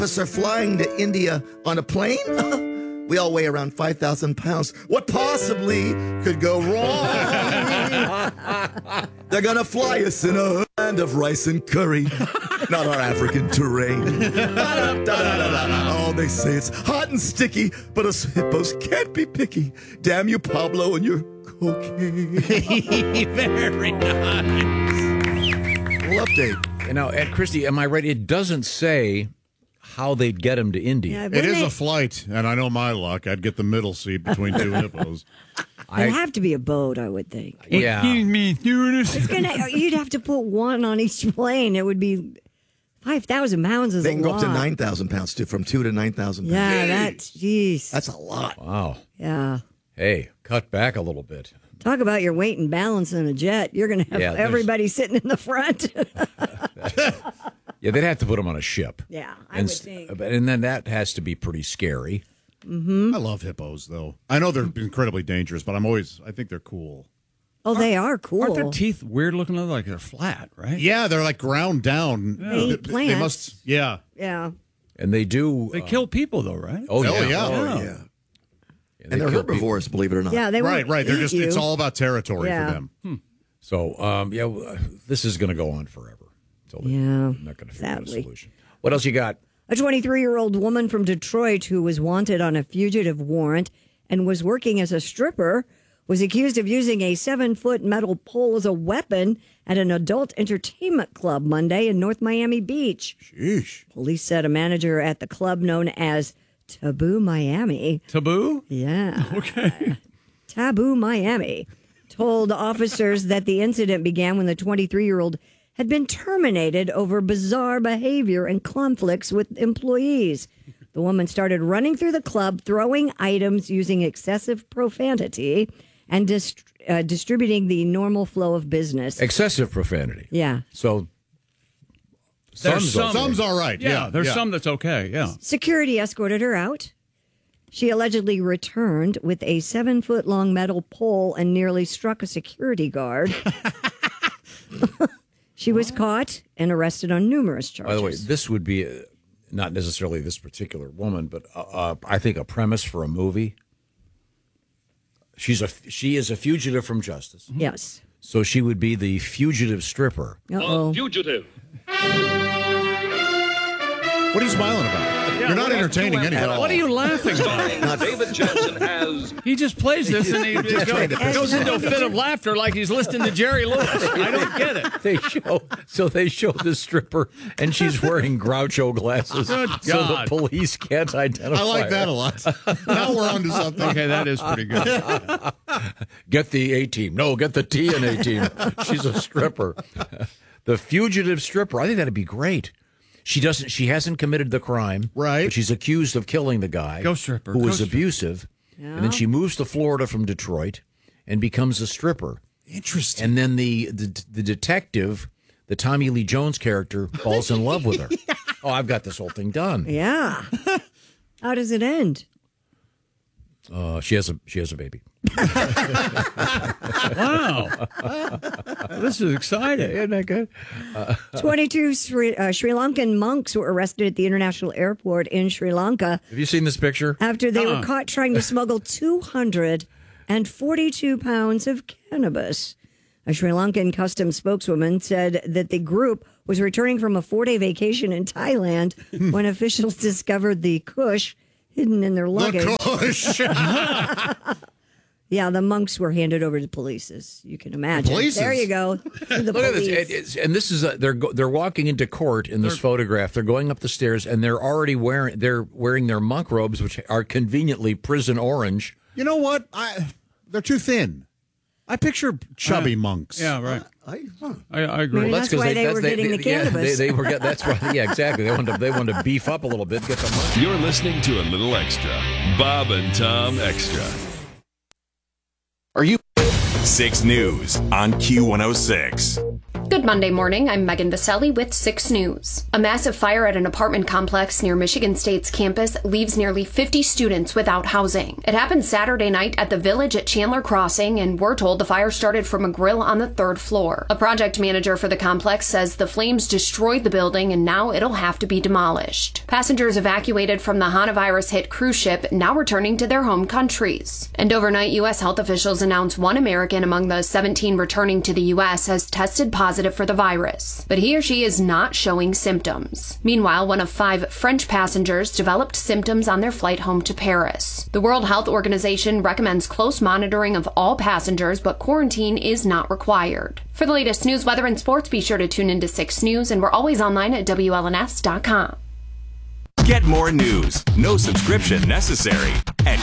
us are flying to India on a plane? We all weigh around 5,000 pounds. What possibly could go wrong? They're going to fly us in a land of rice and curry, not our African terrain. Oh, they say it's hot and sticky, but us hippos can't be picky. Damn you, Pablo, and your cocaine. Very nice. We'll update. You know, Ed Christie, am I right? It doesn't say how they'd get him to India. It is a flight, and I know my luck. I'd get the middle seat between two hippos. It'd have to be a boat, I would think. Yeah. Excuse me, stewardess. You'd have to put one on each plane. It would be 5,000 pounds is They a can go lot. up to 9,000 pounds, too, from 2 to 9,000 pounds. Yeah, jeez. That's a lot. Wow. Yeah. Hey, cut back a little bit. Talk about your weight and balance in a jet. You're going to have everybody sitting in the front. Yeah, they'd have to put him on a ship. Yeah, I would think. And then that has to be pretty scary. Mm-hmm. I love hippos, though. I know they're incredibly dangerous, but I think they're cool. Oh, they are cool. Aren't their teeth weird looking? Like they're flat, right? Yeah, they're like ground down. They eat plants. They must, yeah. Yeah. And they do. They kill people, though, right? Oh, yeah. Yeah. And they're herbivores, believe it or not. Yeah, they Right. They're eat just, you. it's all about territory Yeah. for them. So, this is going to go on forever. They're not going to figure out a sadly. solution. What else you got? A 23-year-old woman from Detroit who was wanted on a fugitive warrant and was working as a stripper was accused of using a 7-foot metal pole as a weapon at an adult entertainment club Monday in North Miami Beach. Sheesh. Police said a manager at the club known as Taboo Miami. Taboo? Yeah. Okay. Taboo Miami told officers that the incident began when the 23-year-old had been terminated over bizarre behavior and conflicts with employees. The woman started running through the club, throwing items using excessive profanity and distributing the normal flow of business. Excessive profanity. Yeah. So, There's Some's all right. Yeah, there's some that's okay. Yeah. Security escorted her out. She allegedly returned with a 7-foot-long metal pole and nearly struck a security guard. She was caught and arrested on numerous charges. By the way, this would be not necessarily this particular woman, but I think a premise for a movie. She is a fugitive from justice. Yes. So she would be the fugitive stripper. Uh-oh. Fugitive. What are you smiling about? You're not entertaining anyone. What are you laughing about? David Jensen has. He just plays this and he goes into a fit of laughter like he's listening to Jerry Lewis. I don't get it. They show the stripper and she's wearing Groucho glasses, Good so the God. police can't identify. I like that her. a lot. Now we're on to something. Okay, that is pretty good. Get the A team. No, get the TNA team. She's a stripper. The fugitive stripper. I think that'd be great. She hasn't committed the crime. Right. But she's accused of killing the guy. Go stripper. Who Go was stripper. abusive. Yeah. And then she moves to Florida from Detroit and becomes a stripper. Interesting. And then the detective, the Tommy Lee Jones character, falls in love with her. Oh, I've got this whole thing done. Yeah. How does it end? She has a baby. Wow. This is exciting. Isn't that good? 22 Sri Lankan monks were arrested at the international airport in Sri Lanka Have you seen this picture? after they were caught trying to smuggle 242 pounds of cannabis. A Sri Lankan customs spokeswoman said that the group was returning from a 4-day vacation in Thailand when officials discovered the kush hidden in their luggage. Yeah, the monks were handed over to police, as you can imagine. Police? There you go. The Look at police. this, and this is they're walking into court in this photograph. They're going up the stairs, and they're already wearing their monk robes, which are conveniently prison orange. You know what? They're too thin. I picture chubby monks. Yeah, right. I I agree. Maybe that's why they were getting the cannabis. They were that's right. Yeah, exactly. They wanted to beef up a little bit, get the money. You're listening to a little extra. Bob and Tom Extra. Are you 6 News on Q106? Good Monday morning, I'm Megan Vaselli with 6 News. A massive fire at an apartment complex near Michigan State's campus leaves nearly 50 students without housing. It happened Saturday night at the Village at Chandler Crossing, and we're told the fire started from a grill on the 3rd floor. A project manager for the complex says the flames destroyed the building and now it'll have to be demolished. Passengers evacuated from the Hanavirus-hit cruise ship now returning to their home countries. And overnight, U.S. health officials announced one American among the 17 returning to the U.S. has tested positive for the virus, but he or she is not showing symptoms. Meanwhile, one of 5 French passengers developed symptoms on their flight home to Paris. The World Health Organization recommends close monitoring of all passengers, but quarantine is not required. For the latest news, weather, and sports, be sure to tune into 6 News, and we're always online at WLNS.com. Get more news, no subscription necessary, at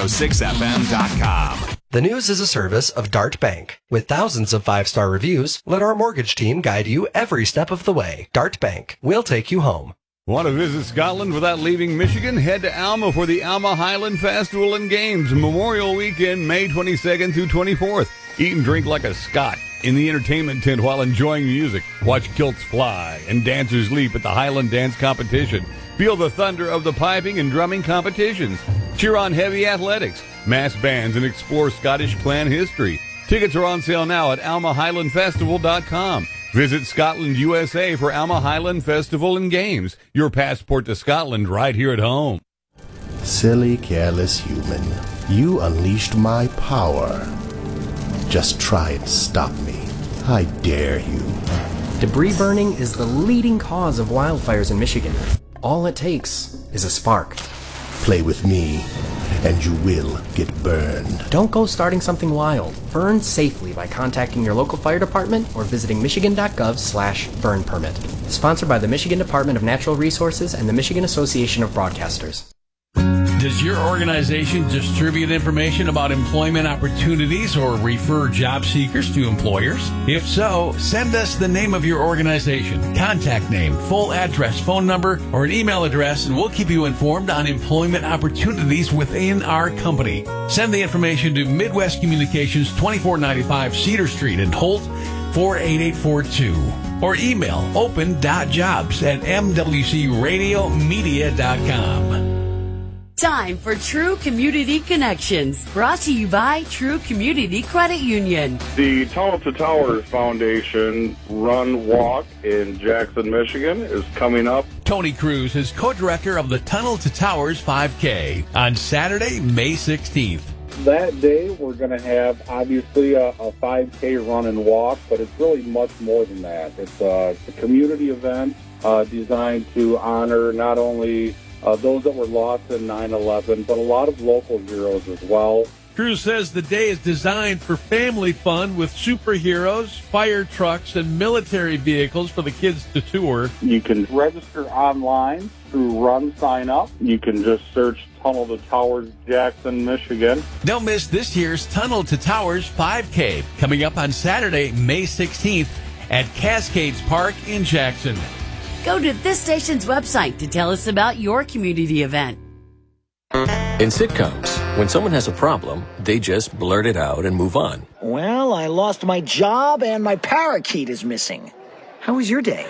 Q106FM.com. The News is a service of Dart Bank. With thousands of 5-star reviews, let our mortgage team guide you every step of the way. Dart Bank. We'll take you home. Want to visit Scotland without leaving Michigan? Head to Alma for the Alma Highland Festival and Games, Memorial Weekend, May 22nd through 24th. Eat and drink like a Scot in the entertainment tent while enjoying music. Watch kilts fly and dancers leap at the Highland Dance Competition. Feel the thunder of the piping and drumming competitions. Cheer on heavy athletics, mass bands, and explore Scottish clan history. Tickets are on sale now at almahighlandfestival.com. Visit Scotland, USA for Alma Highland Festival and Games. Your passport to Scotland right here at home. Silly, careless human. You unleashed my power. Just try and stop me. I dare you. Debris burning is the leading cause of wildfires in Michigan. All it takes is a spark. Play with me, and you will get burned. Don't go starting something wild. Burn safely by contacting your local fire department or visiting michigan.gov/burn permit. Sponsored by the Michigan Department of Natural Resources and the Michigan Association of Broadcasters. Does your organization distribute information about employment opportunities or refer job seekers to employers? If so, send us the name of your organization, contact name, full address, phone number, or an email address, and we'll keep you informed on employment opportunities within our company. Send the information to Midwest Communications, 2495 Cedar Street in Holt, 48842. Or email open.jobs@mwcradiomedia.com. Time for True Community Connections, brought to you by True Community Credit Union. The Tunnel to Towers Foundation Run Walk in Jackson, Michigan is coming up. Tony Cruz is co-director of the Tunnel to Towers 5K on Saturday, May 16th. That day, we're going to have, obviously, a 5K run and walk, but it's really much more than that. It's a community event designed to honor not only those that were lost in 9/11, but a lot of local heroes as well. Cruz says the day is designed for family fun with superheroes, fire trucks, and military vehicles for the kids to tour. You can register online through Run Sign Up. You can just search Tunnel to Towers, Jackson, Michigan. Don't miss this year's Tunnel to Towers 5K, coming up on Saturday, May 16th at Cascades Park in Jackson. Go to this station's website to tell us about your community event. In sitcoms, when someone has a problem, they just blurt it out and move on. Well, I lost my job and my parakeet is missing. How was your day?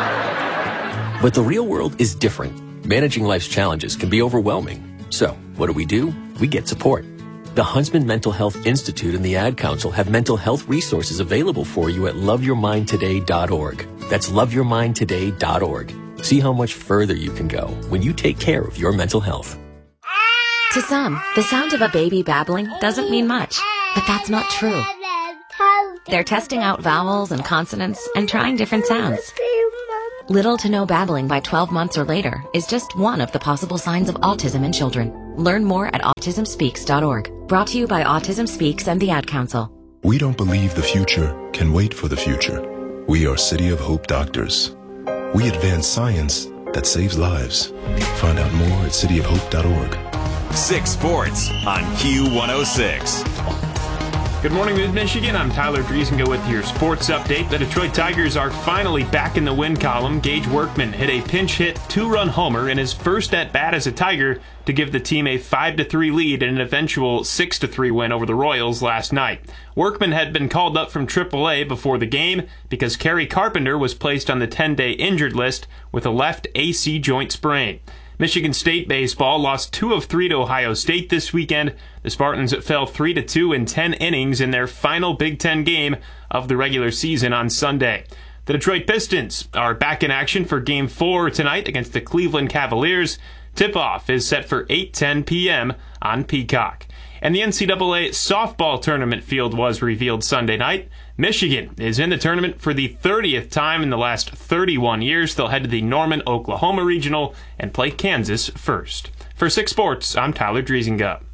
But the real world is different. Managing life's challenges can be overwhelming. So, what do? We get support. The Huntsman Mental Health Institute and the Ad Council have mental health resources available for you at loveyourmindtoday.org. That's loveyourmindtoday.org. See how much further you can go when you take care of your mental health. To some, the sound of a baby babbling doesn't mean much, but that's not true. They're testing out vowels and consonants and trying different sounds. Little to no babbling by 12 months or later is just one of the possible signs of autism in children. Learn more at autismspeaks.org. Brought to you by Autism Speaks and the Ad Council. We don't believe the future can wait for the future. We are City of Hope doctors. We advance science that saves lives. Find out more at cityofhope.org. 6 Sports on Q106. Good morning, Mid-Michigan. I'm Tyler Driesinga with your sports update. The Detroit Tigers are finally back in the win column. Gage Workman hit a pinch hit 2-run homer in his first at-bat as a Tiger to give the team a 5-3 lead in an eventual 6-3 win over the Royals last night. Workman had been called up from AAA before the game because Kerry Carpenter was placed on the 10-day injured list with a left AC joint sprain. Michigan State baseball lost 2 of 3 to Ohio State this weekend. The Spartans fell 3-2 in 10 innings in their final Big Ten game of the regular season on Sunday. The Detroit Pistons are back in action for Game 4 tonight against the Cleveland Cavaliers. Tip-off is set for 8:10 p.m. on Peacock. And the NCAA softball tournament field was revealed Sunday night. Michigan is in the tournament for the 30th time in the last 31 years. They'll head to the Norman, Oklahoma Regional and play Kansas first. For 6 Sports, I'm Tyler Driesinga.